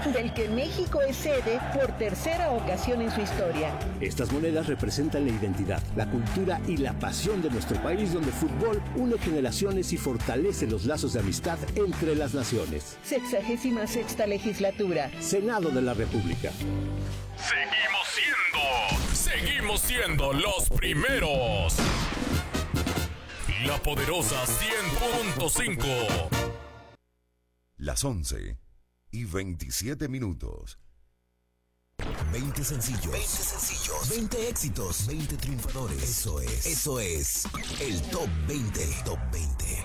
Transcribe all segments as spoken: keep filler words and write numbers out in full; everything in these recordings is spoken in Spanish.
del que México es sede por tercera ocasión en su historia. Estas monedas representan la identidad, la cultura y la pasión de nuestro país, donde el fútbol une generaciones y fortalece los lazos de amistad entre las naciones. Sexagésima sexta legislatura. Senado de la República. Seguimos siendo, seguimos siendo los primeros. La poderosa cien punto cinco. Las once y veintisiete minutos. veinte sencillos. veinte sencillos. veinte éxitos. veinte triunfadores. Eso es. Eso es. El Top veinte. Top veinte.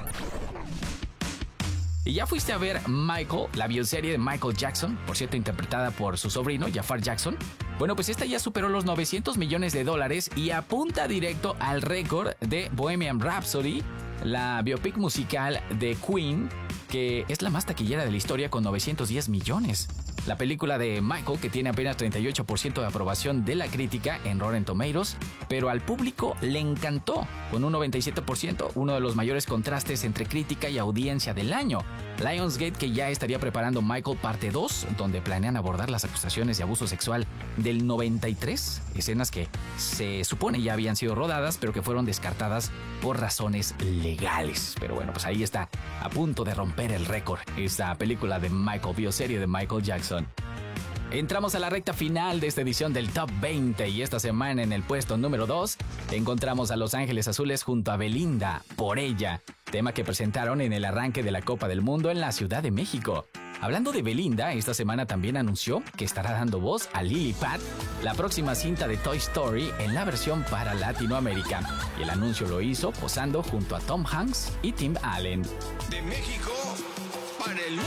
¿Y ya fuiste a ver Michael, la bioserie de Michael Jackson, por cierto interpretada por su sobrino Jafar Jackson? Bueno, pues esta ya superó los novecientos millones de dólares y apunta directo al récord de Bohemian Rhapsody, la biopic musical de Queen, que es la más taquillera de la historia con novecientos diez millones. La película de Michael, que tiene apenas treinta y ocho por ciento de aprobación de la crítica en Rotten Tomatoes, pero al público le encantó, con un noventa y siete por ciento, uno de los mayores contrastes entre crítica y audiencia del año. Lionsgate, que ya estaría preparando Michael parte dos, donde planean abordar las acusaciones de abuso sexual del noventa y tres, escenas que se supone ya habían sido rodadas, pero que fueron descartadas por razones legales. Pero bueno, pues ahí está, a punto de romper el récord, esta película de Michael, bioserie de Michael Jackson. Entramos a la recta final de esta edición del Top veinte y esta semana en el puesto número dos encontramos a Los Ángeles Azules junto a Belinda, Por Ella, tema que presentaron en el arranque de la Copa del Mundo en la Ciudad de México. Hablando de Belinda, esta semana también anunció que estará dando voz a Lily Pat, la próxima cinta de Toy Story en la versión para Latinoamérica. Y el anuncio lo hizo posando junto a Tom Hanks y Tim Allen. De México